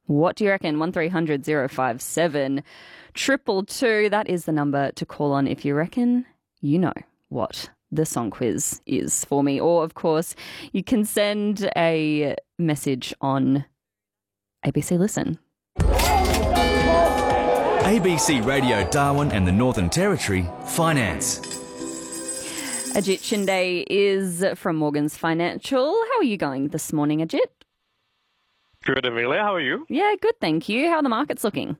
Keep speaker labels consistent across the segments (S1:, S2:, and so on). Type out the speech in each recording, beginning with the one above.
S1: What do you reckon? 1300 057 222. That is the number to call on if you reckon you know what the song quiz is for me. Or, of course, you can send a message on ABC Listen.
S2: ABC Radio Darwin and the Northern Territory Finance.
S1: Ajit Shinde is from Morgans Financial. How are you going this morning, Ajit?
S3: Good, Amelia. How are you?
S1: Yeah, good, thank you. How are the markets looking?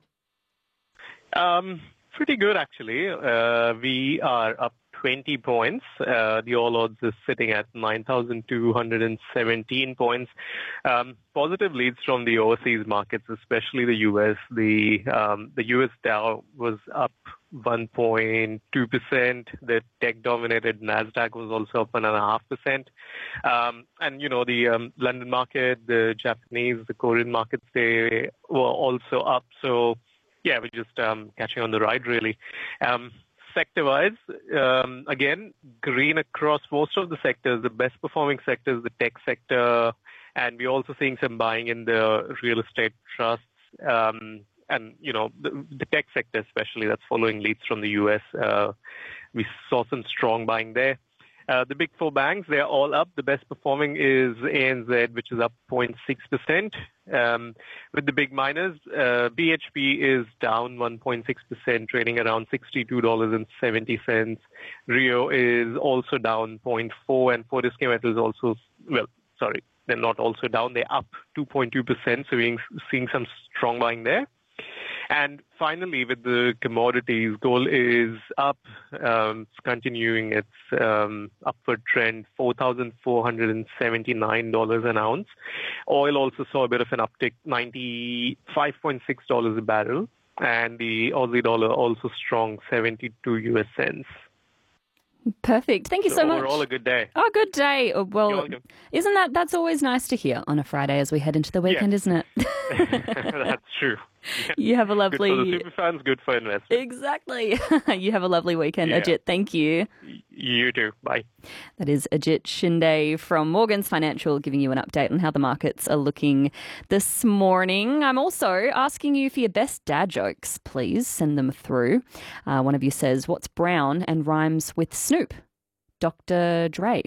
S3: Pretty good, actually. We are up 20 points. The All Odds is sitting at 9,217 points. Positive leads from the overseas markets, especially the U.S. The U.S. Dow was up 1.2%. The tech-dominated Nasdaq was also up 1.5%. And the London market, the Japanese, the Korean markets, they were also up. So yeah, we're just catching on the ride, really. Sector-wise, again, green across most of the sectors. The best performing sectors, the tech sector, and we're also seeing some buying in the real estate trusts. And, the tech sector especially, that's following leads from the U.S. We saw some strong buying there. The big four banks, they're all up. The best performing is ANZ, which is up 0.6%. With the big miners, BHP is down 1.6%, trading around $62.70. Rio is also down 0.4%, and Fortescue Metals also, they're not also down. They're up 2.2%, so we're seeing some strong buying there. And finally, with the commodities, gold is up, it's continuing its upward trend, $4,479 an ounce. Oil also saw a bit of an uptick, $95.6 a barrel, and the Aussie dollar also strong, 72 US cents.
S1: Perfect. Thank you so much.
S3: Overall, a good day.
S1: Oh, good day. Well, that's always nice to hear on a Friday as we head into the weekend, isn't it?
S3: That's true. Yeah.
S1: You have a lovely...
S3: Good for the super fans, good for investors.
S1: Exactly. You have a lovely weekend, Ajit. Thank you.
S3: You too. Bye.
S1: That is Ajit Shinde from Morgans Financial giving you an update on how the markets are looking this morning. I'm also asking you for your best dad jokes. Please send them through. One of you says, what's brown and rhymes with Snoop? Dr. Dre.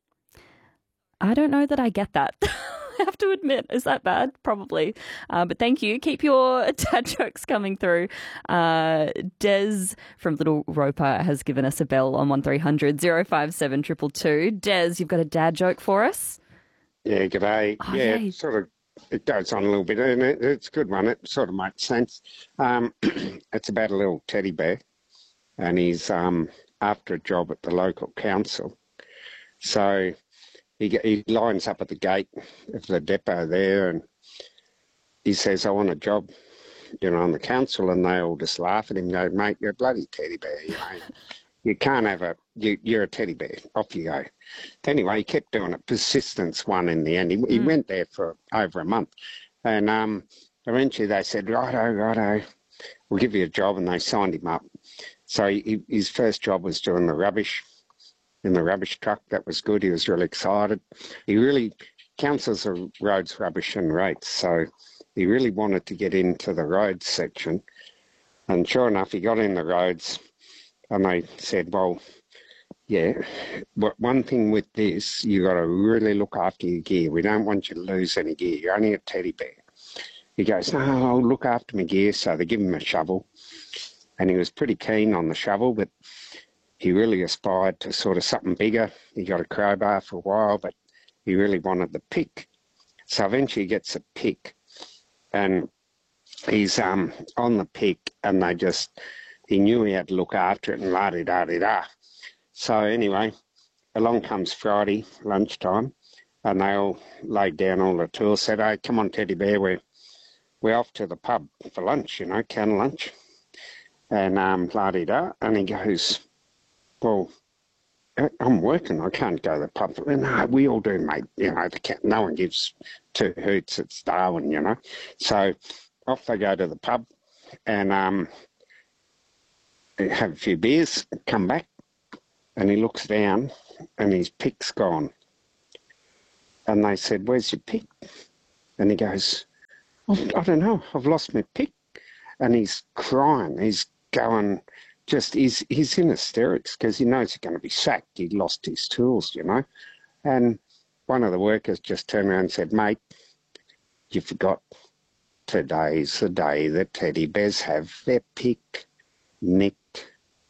S1: I don't know that I get that. I have to admit. Is that bad? Probably. But thank you. Keep your dad jokes coming through. Des from Little Roper has given us a bell on 1300 057 222. Des, you've got a dad joke for us?
S4: Yeah, g'day.
S1: Oh,
S4: yeah,
S1: yay.
S4: it goes on a little bit, and it's a good one. It sort of makes sense. It's about a little teddy bear, and he's after a job at the local council. So he lines up at the gate of the depot there, and he says, I want a job, on the council. And they all just laugh at him and go, mate, you're a bloody teddy bear, You can't have you're a teddy bear. Off you go. Anyway, he kept doing it. Persistence won in the end. He went there for over a month. And eventually they said, righto, we'll give you a job. And they signed him up. So his first job was doing the rubbish in the rubbish truck. That was good. He was really excited. Councils are roads, rubbish and rates. So he really wanted to get into the roads section. And sure enough, he got in the roads. And they said, well, yeah, but one thing with this, you got to really look after your gear. We don't want you to lose any gear. You're only a teddy bear. He goes, no, I'll look after my gear. So they give him a shovel. And he was pretty keen on the shovel, but he really aspired to sort of something bigger. He got a crowbar for a while, but he really wanted the pick. So eventually he gets a pick. And he's on the pick, and he knew he had to look after it and la-di-da-di-da. So anyway, along comes Friday lunchtime, and they all laid down all the tools, said, hey, come on, Teddy Bear, we're off to the pub for lunch, can lunch. And la-di-da, and he goes, well, I'm working, I can't go to the pub. No, we all do, mate. No one gives two hoots, it's Darwin, So off they go to the pub, and have a few beers, come back, and he looks down, and his pick's gone. And they said, where's your pick? And he goes, I don't know, I've lost my pick. And he's crying. He's going, he's in hysterics because he knows he's going to be sacked. He lost his tools, And one of the workers just turned around and said, mate, you forgot today's the day that teddy bears have their pick nicked.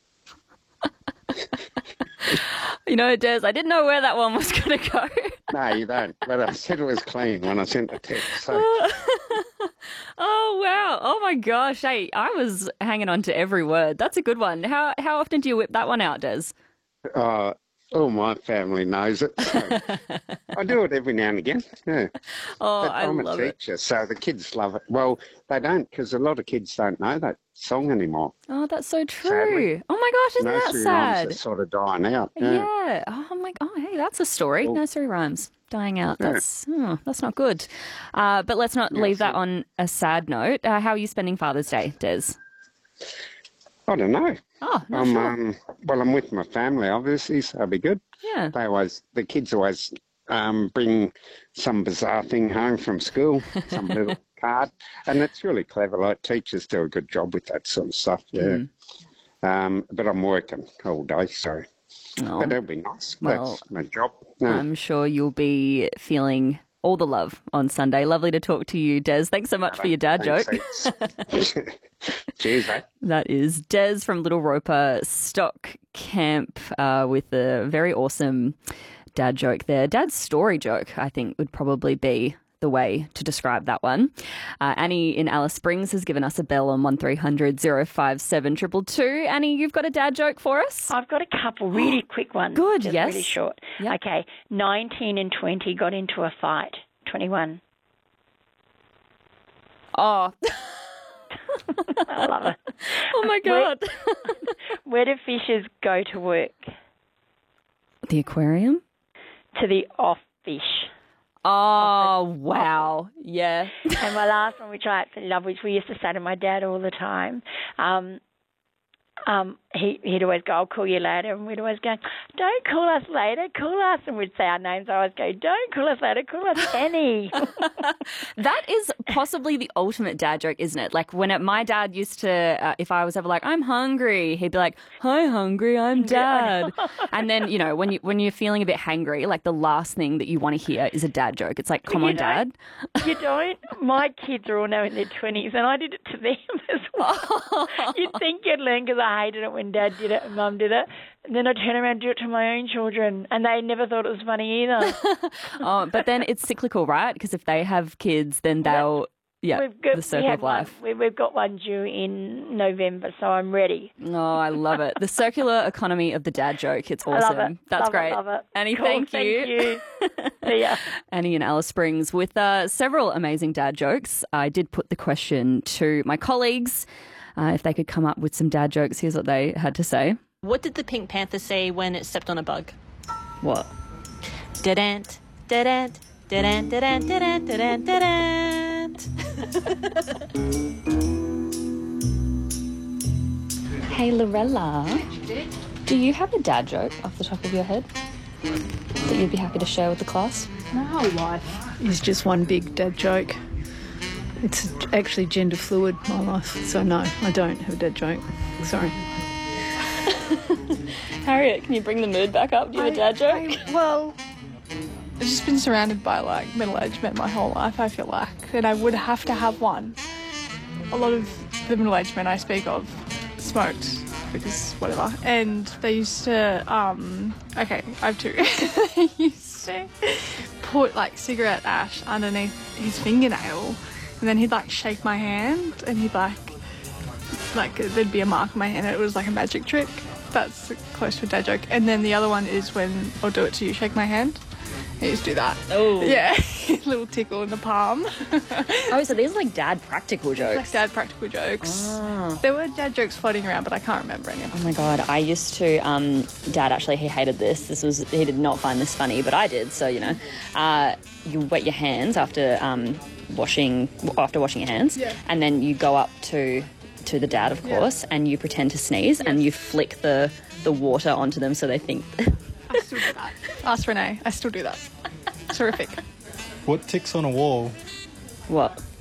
S1: Des, I didn't know where that one was going to go.
S4: No, you don't. But I said it was clean when I sent the text. So.
S1: Oh, wow. Oh, my gosh. Hey, I was hanging on to every word. That's a good one. How often do you whip that one out, Des?
S4: All my family knows it. So I do it every now and again. Yeah.
S1: Oh,
S4: but
S1: I'm
S4: a teacher, so the kids love it. Well, they don't because a lot of kids don't know that song anymore.
S1: Oh, that's so true.
S4: Sadly.
S1: Oh, my gosh, isn't that
S4: Nursery
S1: sad?
S4: rhymes are sort of dying out.
S1: Yeah. Oh, hey, that's a story.
S4: Well,
S1: nursery rhymes dying out.
S4: Yeah.
S1: That's not good. But let's not leave that on a sad note. How are you spending Father's Day, Des?
S4: I don't know.
S1: Oh, not sure.
S4: Well, I'm with my family, obviously, so it'll be good.
S1: Yeah.
S4: The kids always bring some bizarre thing home from school, some little card, and it's really clever. Like teachers do a good job with that sort of stuff. Yeah. But I'm working all day, so but it'll be nice.
S1: Well,
S4: that's my job. Yeah.
S1: I'm sure you'll be feeling all the love on Sunday. Lovely to talk to you, Des. Thanks so much for your dad joke.
S4: Cheers, mate.
S1: That is Des from Little Roper Stock Camp with a very awesome dad joke there. Dad's story joke, I think, would probably be the way to describe that one. Annie in Alice Springs has given us a bell on 1300 057 222. Annie, you've got a dad joke for us?
S5: I've got a couple really quick ones.
S1: Good,
S5: just
S1: yes.
S5: really short.
S1: Yep.
S5: Okay, 19 and 20 got into a fight. 21.
S1: Oh.
S5: I love it.
S1: Oh, my God.
S5: Where do fishes go to work?
S1: The aquarium?
S5: To the off fish.
S1: Oh, wow. Yeah.
S5: And my last one, which I absolutely love, which we used to say to my dad all the time, he'd always go, I'll call you later, and we'd always go, don't call us later, call us, and we'd say our names. I always go, don't call us later, call us Annie.
S1: That is possibly the ultimate dad joke, isn't it? Like when my dad used to, if I was ever like, I'm hungry, he'd be like, hi, hungry, I'm Dad. And then, when you're feeling a bit hangry, like the last thing that you want to hear is a dad joke. It's like, come on, Dad.
S5: You don't. My kids are all now in their 20s, and I did it to them as well. You'd think you'd learn because I hated it when Dad did it and Mum did it. And then I turn around and do it to my own children, and they never thought it was funny either.
S1: But then it's cyclical, right? Because if they have kids, then they'll, the circle of life.
S5: We've got one due in November, so I'm ready.
S1: Oh, I love it. The circular economy of the dad joke. It's awesome.
S5: I love it.
S1: That's great.
S5: Love it.
S1: Annie,
S5: cool,
S1: thank you.
S5: See ya.
S1: Annie in Alice Springs with several amazing dad jokes. I did put the question to my colleagues if they could come up with some dad jokes. Here's what they had to say.
S6: What did the Pink Panther say when it stepped on a bug?
S1: What?
S6: Didn't, didn't, didn't, didn't, didn't, didn't, didn't.
S1: Hey, Lorella. Do you have a dad joke off the top of your head that you'd be happy to share with the class?
S7: My whole life is just one big dad joke. It's actually gender fluid, my life. So no, I don't have a dad joke. Sorry.
S1: Harriet, can you bring the mood back up? Do you have a dad joke?
S8: I've just been surrounded by middle-aged men my whole life, I feel like, and I would have to have one. A lot of the middle-aged men I speak of smoked, because whatever, and they used to, okay, I have two. They used to put cigarette ash underneath his fingernail, and then he'd shake my hand, and he'd there'd be a mark on my hand, and it was like a magic trick. That's close to a dad joke. And then the other one is when I'll do it to you, shake my hand. I used to do that.
S1: Oh.
S8: Yeah, little tickle in the palm.
S1: Oh, so these are dad practical jokes.
S8: Dad practical jokes. Oh. There were dad jokes floating around, but I can't remember any of them.
S1: Oh my God, I used to, Dad actually, he hated this. He did not find this funny, but I did. So, you wet your hands after washing your hands. Yeah. And then you go up to the dad, of course, and you pretend to sneeze and you flick the water onto them so they think.
S8: I still do that. Ask Renee. I still do that. Terrific.
S9: What ticks on a wall?
S1: What?